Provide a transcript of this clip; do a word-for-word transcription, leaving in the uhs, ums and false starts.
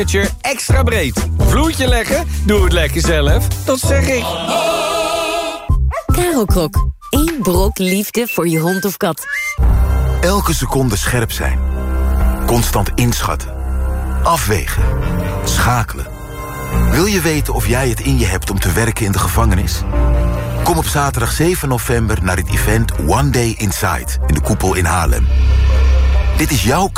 extra breed. Vloertje leggen? Doe het lekker zelf. Dat zeg ik. Karo Krok. Eén brok liefde voor je hond of kat. Elke seconde scherp zijn. Constant inschatten. Afwegen. Schakelen. Wil je weten of jij het in je hebt om te werken in de gevangenis? Kom op zaterdag zeven november naar het event One Day Inside in de Koepel in Haarlem. Dit is jouw